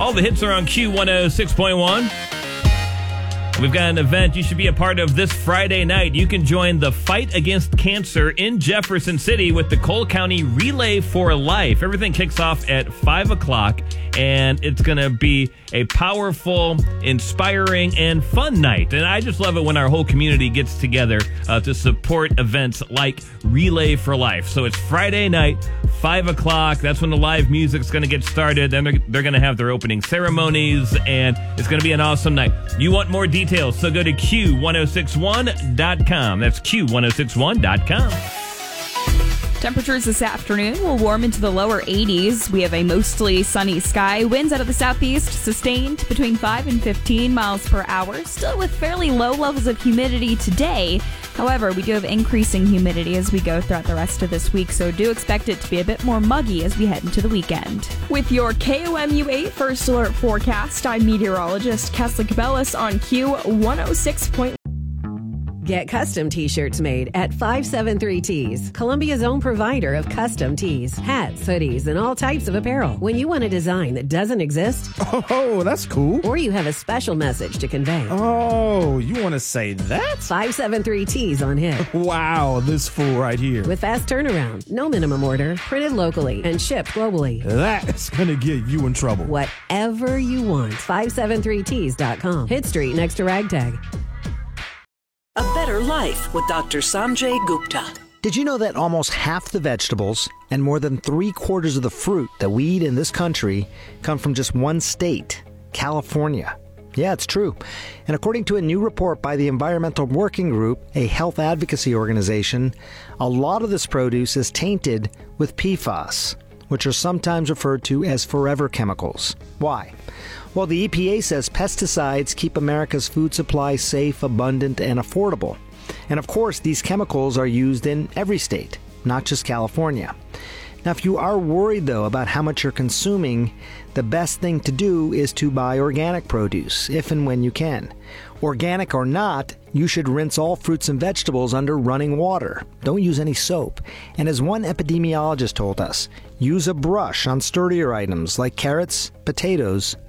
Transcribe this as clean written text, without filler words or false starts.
All the hits are on Q106.1. We've got an event you should be a part of this Friday night. You can join the fight against cancer in Jefferson City with the Cole County Relay for Life. Everything kicks off at 5 o'clock, and it's going to be a powerful, inspiring, and fun night. And I just love it when our whole community gets together to support events like Relay for Life. So it's Friday night, 5 o'clock. That's when the live music's going to get started. Then they're going to have their opening ceremonies, and it's going to be an awesome night. You want more details, so go to Q1061.com. That's Q1061.com. Temperatures this afternoon will warm into the lower 80s. We have a mostly sunny sky. Winds out of the southeast sustained between 5 and 15 miles per hour, still with fairly low levels of humidity today. However, we do have increasing humidity as we go throughout the rest of this week, so do expect it to be a bit more muggy as we head into the weekend. With your KOMU8 First Alert forecast, I'm meteorologist Kesla Cabellis on Q106.1. Get custom T-shirts made at 573 Tees, Columbia's own provider of custom tees, hats, hoodies, and all types of apparel. When you want a design that doesn't exist, oh, that's cool. Or you have a special message to convey. Oh, you want to say that? 573 Tees on hit. Wow, this fool right here. With fast turnaround, no minimum order, printed locally, and shipped globally. That's going to get you in trouble. Whatever you want, 573tees.com. Hit Street next to Ragtag. A better life with Dr. Sanjay Gupta. Did you know that almost half the vegetables and more than 3/4 of the fruit that we eat in this country come from just one state, California? Yeah, it's true. And according to a new report by the Environmental Working Group, a health advocacy organization, a lot of this produce is tainted with PFAS, which are sometimes referred to as forever chemicals. Why? Well, the EPA says pesticides keep America's food supply safe, abundant, and affordable. And of course, these chemicals are used in every state, not just California. Now, if you are worried, though, about how much you're consuming, the best thing to do is to buy organic produce, if and when you can. Organic or not, you should rinse all fruits and vegetables under running water. Don't use any soap. And as one epidemiologist told us, use a brush on sturdier items like carrots, potatoes,